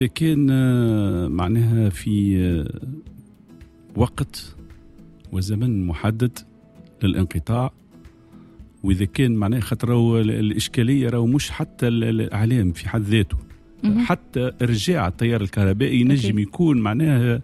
كان معناها في وقت وزمن محدد للانقطاع، وإذا كان معناها خاطر الإشكالية راهو مش حتى الإعلام في حد ذاته، حتى إرجاع التيار الكهربائي ينجم يكون معناها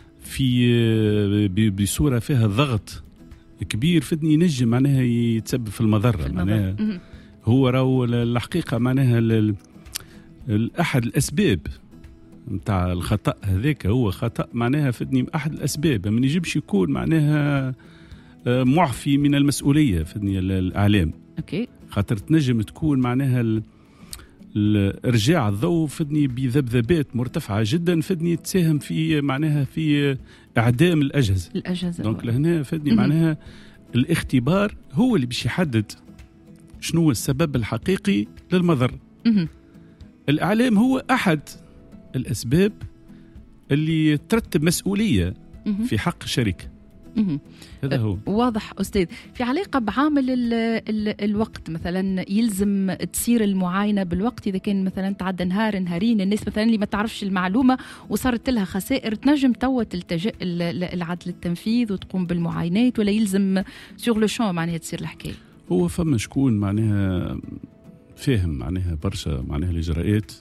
في بصورة فيها ضغط كبير فدني ينجم معناها يتسبب في المضرة. معناها هو راهو الحقيقة معناها أحد الأسباب متاع الخطأ هذاك هو خطأ معناها فدني أحد الأسباب، ما يجبش يكون معناها معفي من المسؤولية فدني الإعلام. خاطر تنجم تكون معناها إرجاع الضوء فدني بذبذبات مرتفعة جدا فدني تساهم في معناها في إعدام الأجهزة. دونك لهنا فدني معناها الاختبار هو اللي باش يحدد شنو السبب الحقيقي للمضر. الإعلام هو أحد الأسباب اللي ترتب مسؤولية في حق الشركة. هذا هو واضح أستاذ. في علاقة بعامل الوقت مثلا يلزم تصير المعاينة بالوقت، إذا كان مثلا تعدى نهار نهارين الناس مثلا اللي ما تعرفش المعلومة وصارت لها خسائر تنجم توا تلتجئ لعدل التنفيذ وتقوم بالمعاينات، ولا يلزم سور لو شون معناها تصير الحكاية؟ هو فما شكون معناها فاهم معناها برشا معناها الإجراءات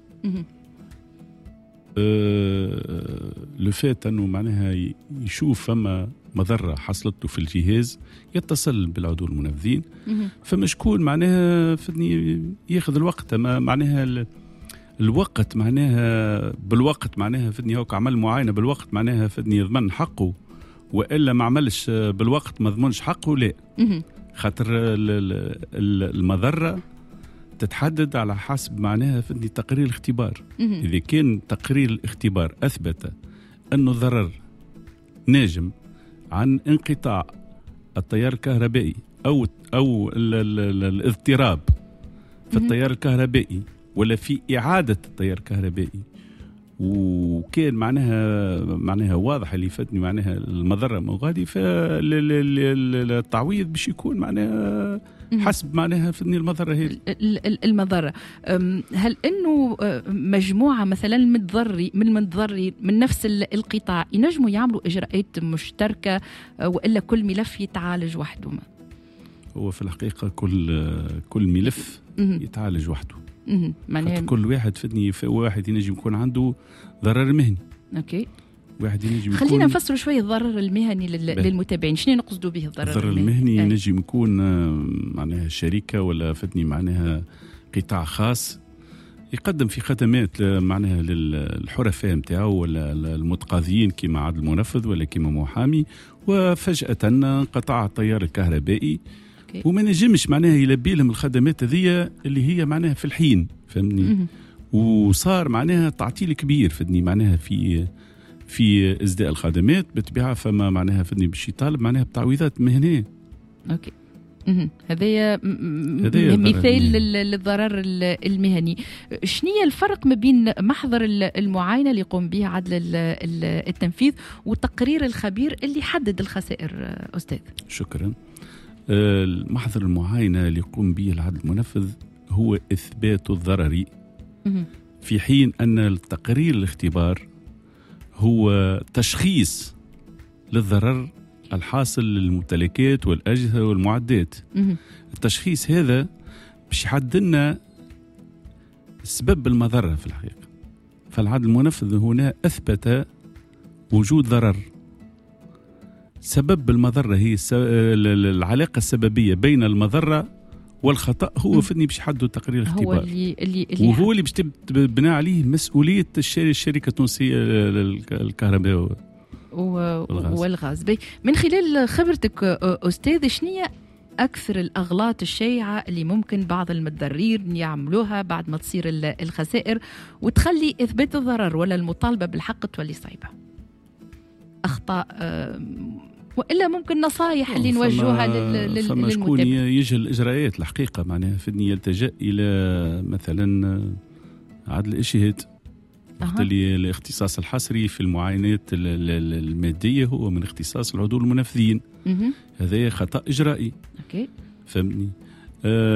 لو فات أنه معناها يشوف فما مضرة حصلت له في الجهاز يتصل بالعضو المنفذين. فما شكون معناها فدني ياخذ الوقت، معناها الوقت معناها بالوقت معناها فدني هوك عمل معاينة بالوقت معناها فدني يضمن حقه، وإلا ما عملش بالوقت ما ضمنش حقه. لا، خاطر المضرة تتحدد على حسب معناها فدني تقرير الاختبار. إذا كان تقرير الاختبار أثبت أن الضرر ناجم عن انقطاع التيار الكهربائي أو الاضطراب في التيار الكهربائي ولا في إعادة التيار الكهربائي، وكان معناها واضح اللي فاتني معناها المضرة مغادي، فالتعويض باش يكون معناها حسب معناها فدني المضرة هذه المضرة. هل انه مجموعة مثلا متضررين من نفس القطاع ينجموا يعملوا اجراءات مشتركة، والا كل ملف يتعالج وحده؟ هو في الحقيقة كل ملف يتعالج وحده. كل واحد فدني واحد ينجم يكون عنده ضرر مهني. واحد ينجم خلينا نفسر شوية الضرر المهني للمتابعين. شنو نقصدوا به الضرر المهني؟ ينجم يكون معناها شركة ولا فدني معناها قطاع خاص يقدم في خدمات معناها للحرفاء نتاعو ولا المتقاضيين كما عدل المنفذ ولا كما محامي، وفجأة انقطع التيار الكهربائي وما نجمش معناها يلبي لهم الخدمات هذه اللي هي معناها في الحين، فهمني؟ وصار معناها تعطيل كبير فدني معناها في ازداء الخدمات بالطبيعه، فما معناها فدني باش يطالب معناها بتعويضات مهنيه. هذا مثال للضرر المهني. شنية الفرق ما بين محضر المعاينة اللي يقوم بها عدل التنفيذ وتقرير الخبير اللي يحدد الخسائر أستاذ؟ شكرا. محضر المعاينة اللي يقوم به العدل المنفذ هو إثبات الضرر، في حين أن التقرير الاختبار هو تشخيص للضرر الحاصل للممتلكات والأجهزة والمعدات. التشخيص هذا باش يحدد لنا سبب المضرة في الحقيقة. فالعدل المنفذ هنا أثبت وجود ضرر. سبب المضرة هي العلاقة السببية بين المضرة والخطأ هو فدني باش يحددوا تقرير الاختبار، هو اللي وهو اللي باش تبنى عليه مسؤولية الشركة التونسية للكهرباء والغاز. من خلال خبرتك أستاذ، شنية أكثر الأغلاط الشائعة اللي ممكن بعض المتضررين يعملوها بعد ما تصير الخسائر وتخلي إثبات الضرر ولا المطالبة بالحق تولي صعبة؟ أخطاء وإلا ممكن نصايح اللي نوجهها للمتابع. شكون يجهل الإجراءات الحقيقة معناها فدني يلتجأ إلى مثلا عدل الإشهاد، وقت اللي الاختصاص الحصري في المعاينات المادية هو من اختصاص العضو المنفذين. هذا خطأ إجرائي. فهمني؟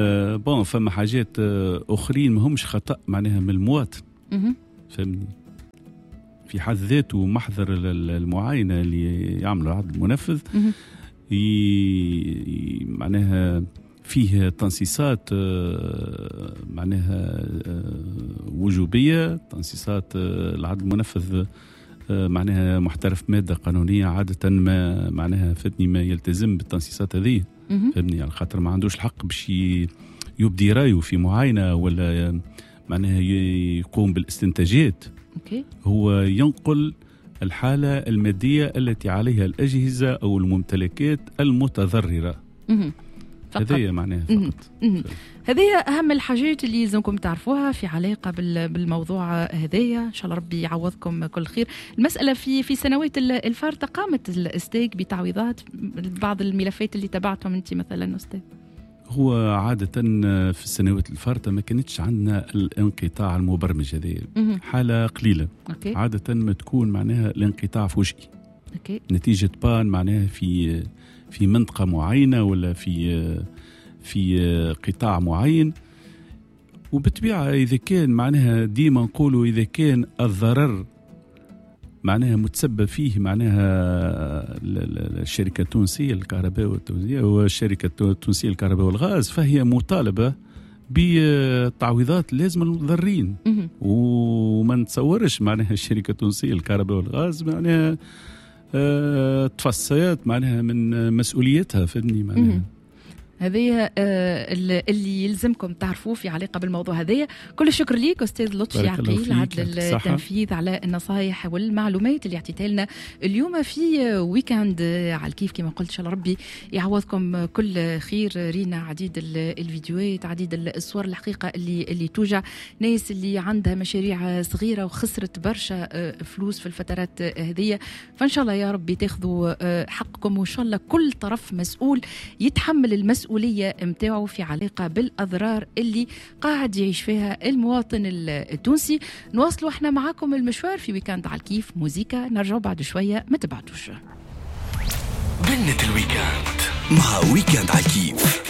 فما حاجات أخرين ما همش خطأ معناها من المواطن. فهمني؟ في حد ذاته محضر المعاينة اللي يعمل العقد المنفذ معناها فيه تنصيصات معناها وجوبية، تنصيصات العقد المنفذ معناها محترف مادة قانونية عادة ما معناها فتني ما يلتزم بالتنصيصات هذه فهمني، على خاطر ما عندوش الحق باش يبدي رايه في معاينة ولا معناها يقوم بالاستنتاجات. هو ينقل الحالة المادية التي عليها الأجهزة أو الممتلكات المتضررة. هذه معناها فقط. هذه أهم الحاجات اللي يلزمكم تعرفوها في علاقة بالموضوع هذايا. إن شاء الله ربي يعوضكم كل خير. المسألة في سنوات الفارطة قامت الأستاذ بتعويضات بعض الملفات اللي تبعتهم أنت مثلا أستاذ؟ هو عادة في السنوات الفارطة ما كانتش عندنا الانقطاع المبرمج، هذه حالة قليلة. عادة ما تكون معناها الانقطاع فجئي نتيجة بان معناها في منطقة معينة ولا في قطاع معين. وبالطبيعة إذا كان معناها ديما نقولوا إذا كان الضرر معناها متسبب فيه معناها الشركة التونسية للكهرباء والتوزيع والشركة التونسية للكهرباء والغاز، فهي مطالبة بالتعويضات لازم المضرين. وما نتصورش معناها الشركة التونسية للكهرباء والغاز معناها تفصيات معناها من مسؤوليتها فدني معناها. هذه اللي يلزمكم تعرفوه في علاقة بالموضوع هذايا. كل الشكر ليك أستاذ لطفي عقيل عدل التنفيذ على النصائح والمعلومات اللي اعطيتها لنا اليوم في ويكاند على الكيف. كما قلت إن شاء الله ربي يعوضكم كل خير. رينا عديد الفيديوهات، عديد الصور الحقيقة اللي توجع ناس اللي عندها مشاريع صغيرة وخسرت برشا فلوس في الفترات هذية. فإن شاء الله يا ربي تاخذوا حقكم، وإن شاء الله كل طرف مسؤول يتحمل المسؤولية متاعه في علاقة بالأضرار اللي قاعد يعيش فيها المواطن التونسي. نواصلوا احنا معاكم المشوار في ويكاند على الكيف. موزيكا نرجعوا بعد شوية، ما تبعتوش. بنة الويكاند مع ويكاند على الكيف.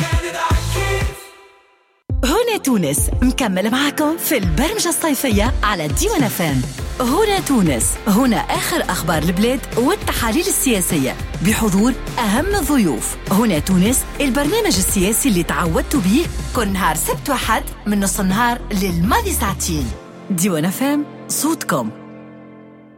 هنا تونس مكمل معكم في البرمجة الصيفية على ديوان FM. هنا تونس، هنا آخر أخبار البلاد والتحاليل السياسية بحضور أهم الضيوف. هنا تونس البرنامج السياسي اللي تعودتوا به كل نهار سبت وحد من نص النهار للماضي ساعتين. ديوان FM صوتكم.